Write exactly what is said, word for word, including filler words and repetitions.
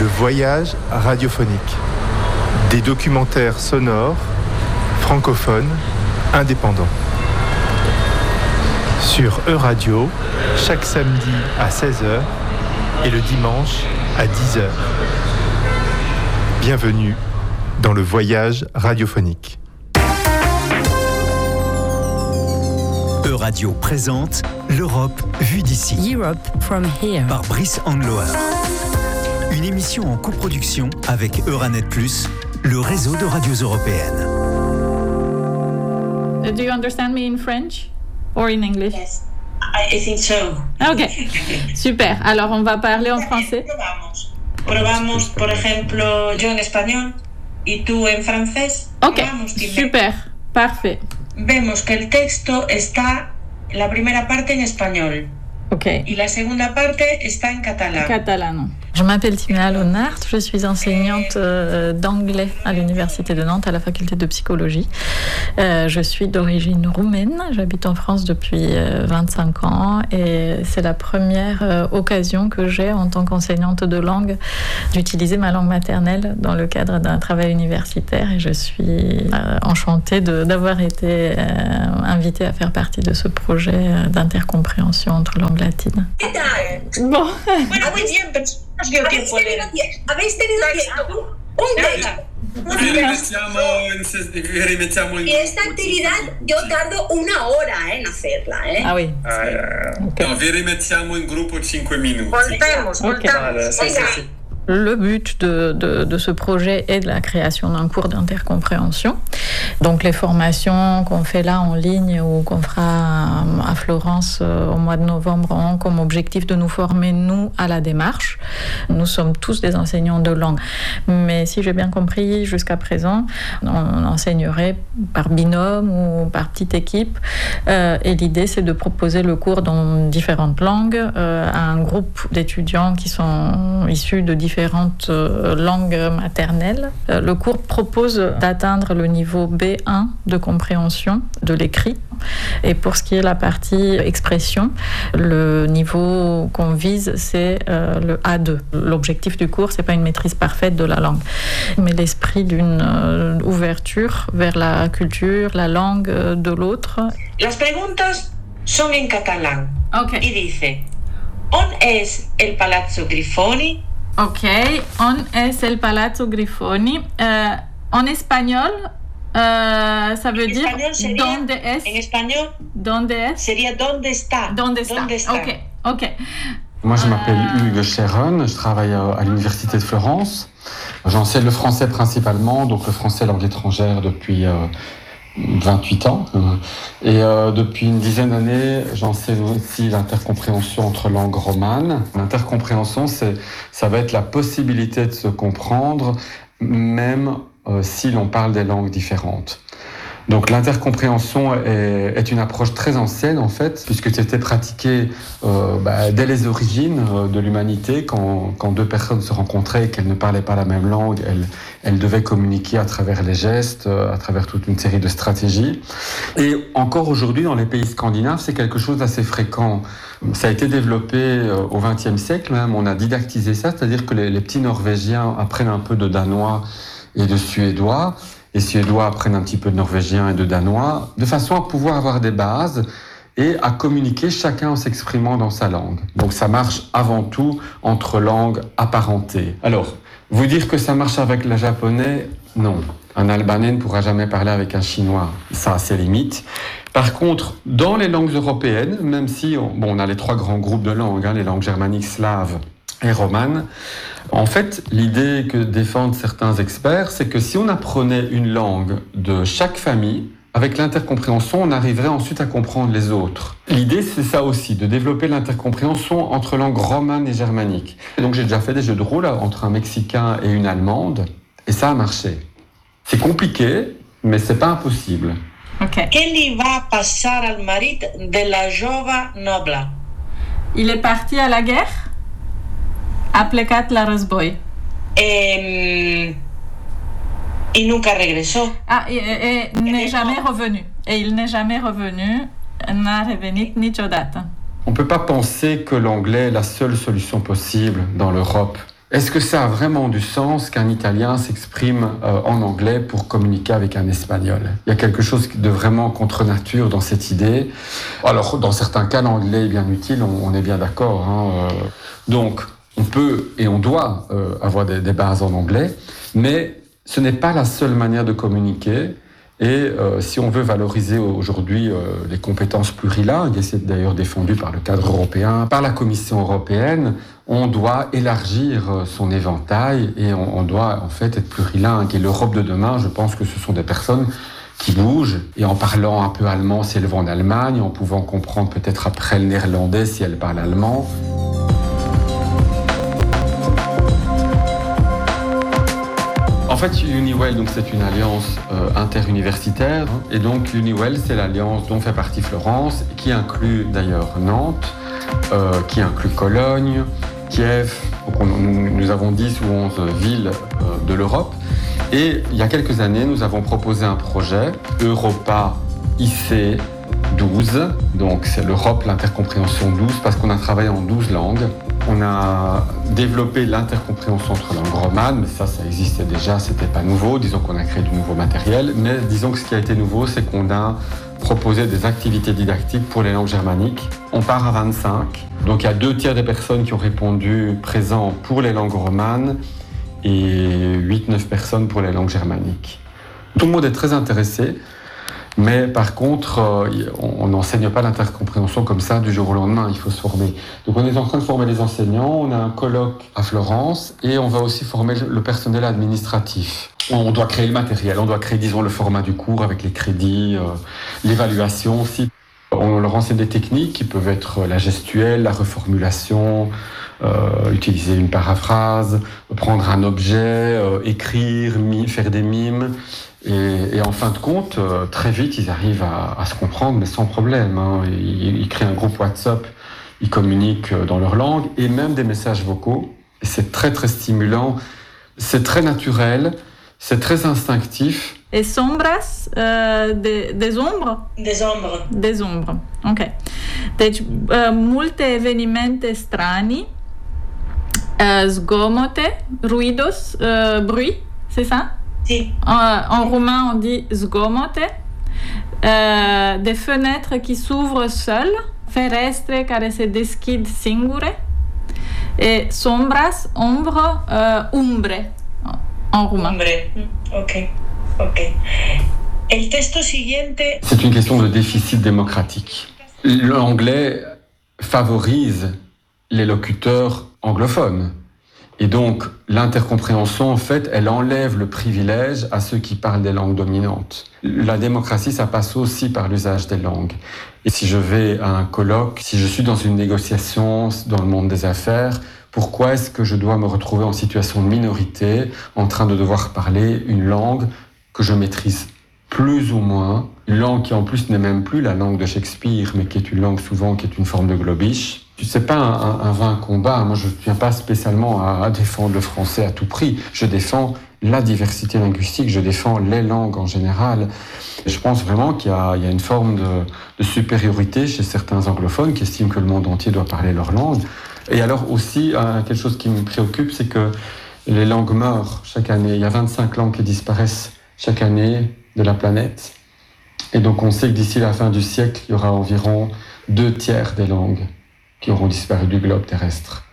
Le voyage radiophonique. Des documentaires sonores, francophones, indépendants. Sur Euradio, chaque samedi à seize heures et le dimanche à dix heures. Bienvenue dans le voyage radiophonique. Euradio présente l'Europe vue d'ici. Europe from here. Par Brice Andloer. Une émission en coproduction avec Euranet plus, le réseau de radios européennes. Do you understand me in French or in English? Yes, I think so. Ok, super. Alors on va parler en français. Probamos. Probamos, por ejemplo, yo en español y tú en francés. Ok, Probamos, super, parfait. Vemos que el texto está, la primera parte en español. Ok. Y la segunda parte está en catalán. Catalan. Je m'appelle Timéa Lonart, je suis enseignante euh, d'anglais à l'Université de Nantes, à la faculté de psychologie. Euh, je suis d'origine roumaine, j'habite en France depuis euh, vingt-cinq ans et c'est la première euh, occasion que j'ai en tant qu'enseignante de langue d'utiliser ma langue maternelle dans le cadre d'un travail universitaire et je suis euh, enchantée de, d'avoir été euh, invitée à faire partie de ce projet euh, d'intercompréhension entre langues latines. Bon. Bueno, muy bien, pero no dio tiempo de leer. Habéis tenido tiempo, un día. Vi rimettiamo in, vi rimettiamo in Y esta actividad yo tardo una hora en hacerla, ¿eh? Ah oui. Ah, eh, Okay. No, vi rimettiamo in gruppo cinque minuti. Voltemos, Ok. Vale, sì, sì, sì. Le but de, de, de ce projet est de la création d'un cours d'intercompréhension. Donc les formations qu'on fait là en ligne ou qu'on fera à Florence au mois de novembre ont comme objectif de nous former, nous, à la démarche. Nous sommes tous des enseignants de langue. Mais si j'ai bien compris, jusqu'à présent, on enseignerait par binôme ou par petite équipe. Euh, et l'idée, c'est de proposer le cours dans différentes langues euh, à un groupe d'étudiants qui sont issus de différentes différentes langues maternelles. Le cours propose d'atteindre le niveau B un de compréhension de l'écrit. Et pour ce qui est la partie expression, le niveau qu'on vise, c'est le A deux. L'objectif du cours, c'est pas une maîtrise parfaite de la langue, mais l'esprit d'une ouverture vers la culture, la langue de l'autre. Las preguntas son en catalán. Ok. Y dice, ¿on es el Palazzo Grifoni? Ok, on es el Palazzo Grifoni. Euh, en espagnol, euh, ça veut En dire español sería, ¿dónde es? en español ¿Dónde es? sería ¿dónde está? ¿Dónde está? ¿Dónde está? Ok, ok. Moi, je m'appelle Hugues Chéron, je travaille à l'Université de Florence. J'enseigne le français principalement, donc le français langue étrangère depuis euh, vingt-huit ans. Et euh, depuis une dizaine d'années, j'enseigne aussi l'intercompréhension entre langues romanes. L'intercompréhension, c'est, ça va être la possibilité de se comprendre, même euh, si l'on parle des langues différentes. Donc l'intercompréhension est, est une approche très ancienne en fait, puisque c'était pratiqué euh, bah, dès les origines euh, de l'humanité, quand, quand deux personnes se rencontraient et qu'elles ne parlaient pas la même langue, elles, elles devaient communiquer à travers les gestes, euh, à travers toute une série de stratégies. Et encore aujourd'hui, dans les pays scandinaves, c'est quelque chose d'assez fréquent. Ça a été développé euh, au vingtième siècle même, on a didactisé ça, c'est-à-dire que les, les petits Norvégiens apprennent un peu de danois et de suédois, les Suédois apprennent un petit peu de norvégien et de danois, de façon à pouvoir avoir des bases et à communiquer chacun en s'exprimant dans sa langue. Donc ça marche avant tout entre langues apparentées. Alors, vous dire que ça marche avec le japonais, non. Un Albanais ne pourra jamais parler avec un Chinois, ça a ses limites. Par contre, dans les langues européennes, même si on, bon, on a les trois grands groupes de langues, hein, les langues germaniques, slaves et romanes, en fait, l'idée que défendent certains experts, c'est que si on apprenait une langue de chaque famille, avec l'intercompréhension, on arriverait ensuite à comprendre les autres. L'idée, c'est ça aussi, de développer l'intercompréhension entre langues romanes et germaniques. Et donc j'ai déjà fait des jeux de rôle entre un Mexicain et une Allemande, et ça a marché. C'est compliqué, mais c'est pas impossible. Ok. ¿Qué li va passar al marit de la jove noble? Il est parti à la guerre? Ha plecat la Rosboy. Eh, y nunca regresó. Ah, et, et, et n'est jamais revenu. Et il n'est jamais revenu. N'a revenit niciodată. On ne peut pas penser que l'anglais est la seule solution possible dans l'Europe Est-ce que ça a vraiment du sens qu'un Italien s'exprime euh, en anglais pour communiquer avec un Espagnol ? Il y a quelque chose de vraiment contre nature dans cette idée. Alors, dans certains cas, l'anglais est bien utile, on, on est bien d'accord. Hein, euh. Donc, on peut et on doit euh, avoir des, des bases en anglais, mais ce n'est pas la seule manière de communiquer. Et euh, si on veut valoriser aujourd'hui euh, les compétences plurilingues, et c'est d'ailleurs défendu par le cadre européen, par la Commission européenne, on doit élargir son éventail et on, on doit en fait être plurilingue. Et l'Europe de demain, je pense que ce sont des personnes qui bougent et en parlant un peu allemand si elles vont en Allemagne, en pouvant comprendre peut-être après le néerlandais si elles parlent allemand. En fait, Uniwell, donc, c'est une alliance euh, interuniversitaire. Et donc, Uniwell, c'est l'alliance dont fait partie Florence, qui inclut d'ailleurs Nantes, euh, qui inclut Cologne, Kiev. Donc, on, nous, nous avons dix ou onze villes euh, de l'Europe. Et il y a quelques années, nous avons proposé un projet, Europa I C douze. Donc, c'est l'Europe, l'intercompréhension douze, parce qu'on a travaillé en douze langues. On a développé l'intercompréhension entre langues romanes, mais ça, ça existait déjà, c'était pas nouveau. Disons qu'on a créé du nouveau matériel, mais disons que ce qui a été nouveau, c'est qu'on a proposé des activités didactiques pour les langues germaniques. On part à vingt-cinq, donc il y a deux tiers des personnes qui ont répondu présents pour les langues romanes et huit neuf personnes pour les langues germaniques. Tout le monde est très intéressé. Mais par contre, euh, on n'enseigne pas l'intercompréhension comme ça du jour au lendemain, il faut se former. Donc on est en train de former les enseignants, on a un colloque à Florence et on va aussi former le personnel administratif. On doit créer le matériel, on doit créer, disons, le format du cours avec les crédits, euh, l'évaluation aussi. On leur enseigne des techniques qui peuvent être la gestuelle, la reformulation, euh, utiliser une paraphrase, prendre un objet, euh, écrire, mi- faire des mimes. Et, et en fin de compte, euh, très vite, ils arrivent à, à se comprendre, mais sans problème. Hein. Ils, ils créent un groupe WhatsApp, ils communiquent dans leur langue, et même des messages vocaux. Et c'est très, très stimulant. C'est très naturel, c'est très instinctif. Et sombras, uh, de, des ombres? Des ombres. Des ombres, ok. Deci, uh, multe evenimente strani, uh, zgomote, ruidos, uh, bruit, c'est ça? Si. En, en roumain, on dit zgomote. Uh, des fenêtres qui s'ouvrent seules, ferestre care se deschid singure. Et sombras, ombre, uh, umbre, en roumain. Umbre, ok. Ok. El texto siguiente. C'est une question de déficit démocratique. L'anglais favorise les locuteurs anglophones. Et donc, l'intercompréhension, en fait, elle enlève le privilège à ceux qui parlent des langues dominantes. La démocratie, ça passe aussi par l'usage des langues. Et si je vais à un colloque, si je suis dans une négociation dans le monde des affaires, pourquoi est-ce que je dois me retrouver en situation de minorité, en train de devoir parler une langue que je maîtrise plus ou moins, une langue qui en plus n'est même plus la langue de Shakespeare, mais qui est une langue souvent qui est une forme de globish. C'est pas un, un, un vain combat. Moi, je ne viens pas spécialement à, à défendre le français à tout prix. Je défends la diversité linguistique, je défends les langues en général. Et je pense vraiment qu'il y a, il y a une forme de, de supériorité chez certains anglophones qui estiment que le monde entier doit parler leur langue. Et alors aussi, euh, quelque chose qui me préoccupe, c'est que les langues meurent chaque année. Il y a vingt-cinq langues qui disparaissent chaque année de la planète. Et donc on sait que d'ici la fin du siècle, il y aura environ deux tiers des langues qui auront disparu du globe terrestre.